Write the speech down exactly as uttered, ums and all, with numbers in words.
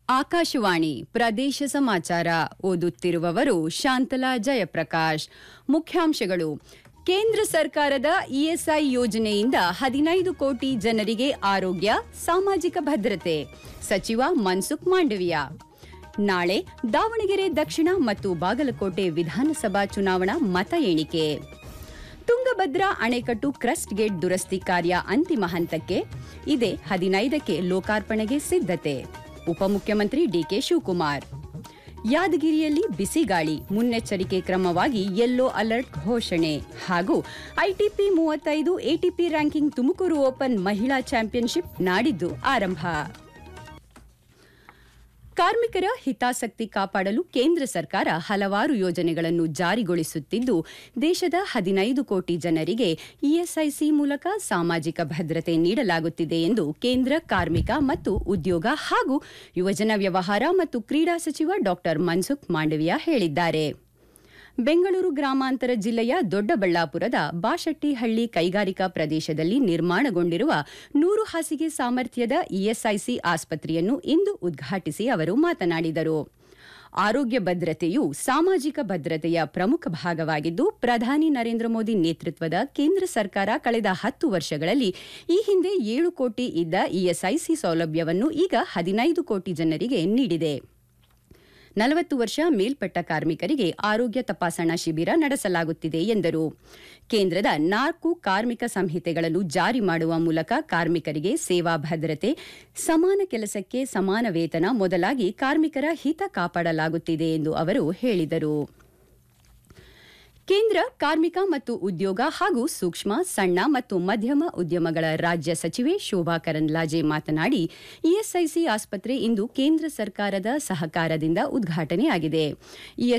ಆಕಾಶವಾಣಿ ಪ್ರದೇಶ ಸಮಾಚಾರ ಓದುತ್ತಿರುವವರು ಶಾಂತಲಾ ಜಯಪ್ರಕಾಶ್. ಮುಖ್ಯಾಂಶಗಳು. ಕೇಂದ್ರ ಸರ್ಕಾರದ ಇಎಸ್ಐ ಯೋಜನೆಯಿಂದ ಹದಿನೈದು ಕೋಟಿ ಜನರಿಗೆ ಆರೋಗ್ಯ, ಸಾಮಾಜಿಕ ಭದ್ರತೆ. ಸಚಿವ ಮನ್ಸುಖ್ ಮಾಂಡವಿಯ. ನಾಳೆ ದಾವಣಗೆರೆ ದಕ್ಷಿಣ ಮತ್ತು ಬಾಗಲಕೋಟೆ ವಿಧಾನಸಭಾ ಚುನಾವಣಾ ಮತ ಎಣಿಕೆ. ತುಂಗಭದ್ರಾ ಅಣೆಕಟ್ಟು ಕ್ರಸ್ಟ್ ಗೇಟ್ ದುರಸ್ತಿ ಕಾರ್ಯ ಅಂತಿಮ ಹಂತಕ್ಕೆ. ಇದೇ ಹದಿನೈದಕ್ಕೆ ಲೋಕಾರ್ಪಣೆಗೆ ಸಿದ್ಧತೆ. ಉಪಮುಖ್ಯಮಂತ್ರಿ ಡಿಕೆ ಶಿವಕುಮಾರ್. ಯಾದಗಿರಿಯಲ್ಲಿ ಬಿಸಿಗಾಳಿ, ಮುನ್ನೆಚ್ಚರಿಕೆ ಕ್ರಮವಾಗಿ ಯೆಲ್ಲೋ ಅಲರ್ಟ್ ಘೋಷಣೆ. ಹಾಗೂ ಐಟಿಪಿ ಮೂವತ್ತೈದು ಎಟಿಪಿ ರ್ಯಾಂಕಿಂಗ್ ತುಮಕೂರು ಓಪನ್ ಮಹಿಳಾ ಚಾಂಪಿಯನ್ಶಿಪ್ ನಾಡಿದ್ದು ಆರಂಭ. ಕಾರ್ಮಿಕರ ಹಿತಾಸಕ್ತಿ ಕಾಪಾಡಲು ಕೇಂದ್ರ ಸರ್ಕಾರ ಹಲವಾರು ಯೋಜನೆಗಳನ್ನು ಜಾರಿಗೊಳಿಸುತ್ತಿದ್ದು, ದೇಶದ ಹದಿನೈದು ಕೋಟಿ ಜನರಿಗೆ ಇಎಸ್ಐಸಿ ಮೂಲಕ ಸಾಮಾಜಿಕ ಭದ್ರತೆ ನೀಡಲಾಗುತ್ತಿದೆ ಎಂದು ಕೇಂದ್ರ ಕಾರ್ಮಿಕ ಮತ್ತು ಉದ್ಯೋಗ ಹಾಗೂ ಯುವಜನ ವ್ಯವಹಾರ ಮತ್ತು ಕ್ರೀಡಾ ಸಚಿವ ಡಾ ಮನ್ಸುಖ್ ಮಾಂಡವಿಯಾ ಹೇಳಿದ್ದಾರೆ. ಬೆಂಗಳೂರು ಗ್ರಾಮಾಂತರ ಜಿಲ್ಲೆಯ ದೊಡ್ಡಬಳ್ಳಾಪುರದ ಬಾಶೆಟ್ಟಿಹಳ್ಳಿ ಕೈಗಾರಿಕಾ ಪ್ರದೇಶದಲ್ಲಿ ನಿರ್ಮಾಣಗೊಂಡಿರುವ ನೂರು ಹಾಸಿಗೆ ಸಾಮರ್ಥ್ಯದ ಇಎಸ್ಐಸಿ ಆಸ್ಪತ್ರೆಯನ್ನು ಇಂದು ಉದ್ಘಾಟಿಸಿ ಅವರು ಮಾತನಾಡಿದರು. ಆರೋಗ್ಯ ಭದ್ರತೆಯು ಸಾಮಾಜಿಕ ಭದ್ರತೆಯ ಪ್ರಮುಖ ಭಾಗವಾಗಿದ್ದು, ಪ್ರಧಾನಿ ನರೇಂದ್ರ ಮೋದಿ ನೇತೃತ್ವದ ಕೇಂದ್ರ ಸರ್ಕಾರ ಕಳೆದ ಹತ್ತು ವರ್ಷಗಳಲ್ಲಿ ಈ ಹಿಂದೆ ಏಳು ಕೋಟಿ ಇದ್ದ ಇಎಸ್ಐಸಿ ಸೌಲಭ್ಯವನ್ನು ಈಗ ಹದಿನೈದು ಕೋಟಿ ಜನರಿಗೆ ನೀಡಿದೆ. ನಲವತ್ತು ವರ್ಷ ಮೇಲ್ಪಟ್ಟ ಕಾರ್ಮಿಕರಿಗೆ ಆರೋಗ್ಯ ತಪಾಸಣಾ ಶಿಬಿರ ನಡೆಸಲಾಗುತ್ತಿದೆ ಎಂದರು. ಕೇಂದ್ರದ ನಾಲ್ಕು ಕಾರ್ಮಿಕ ಸಂಹಿತೆಗಳನ್ನು ಜಾರಿ ಮಾಡುವ ಮೂಲಕ ಕಾರ್ಮಿಕರಿಗೆ ಸೇವಾ ಭದ್ರತೆ, ಸಮಾನ ಕೆಲಸಕ್ಕೆ ಸಮಾನ ವೇತನ ಮೊದಲಾಗಿ ಕಾರ್ಮಿಕರ ಹಿತ ಕಾಪಾಡಲಾಗುತ್ತಿದೆ ಎಂದು ಅವರು ಹೇಳಿದರು. ಕೇಂದ್ರ ಕಾರ್ಮಿಕ ಮತ್ತು ಉದ್ಯೋಗ ಹಾಗೂ ಸೂಕ್ಷ್ಮ, ಸಣ್ಣ ಮತ್ತು ಮಧ್ಯಮ ಉದ್ಯಮಗಳ ರಾಜ್ಯ ಸಚಿವೆ ಶೋಭಾ ಕರಂದ್ಲಾಜೆ ಮಾತನಾಡಿ, ಇಎಸ್ಐಸಿ ಆಸ್ಪತ್ರೆ ಇಂದು ಕೇಂದ್ರ ಸರ್ಕಾರದ ಸಹಕಾರದಿಂದ ಉದ್ಘಾಟನೆಯಾಗಿದೆ.